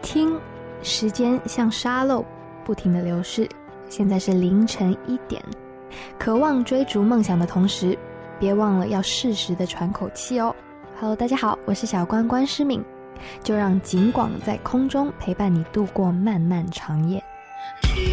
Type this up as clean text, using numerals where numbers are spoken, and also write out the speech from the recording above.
听，时间像沙漏不停地流逝，现在是凌晨1点。渴望追逐梦想的同时，别忘了要适时的喘口气哦。Hello， 大家好，我是小关关诗敏，就让景广在空中陪伴你度过漫漫长夜。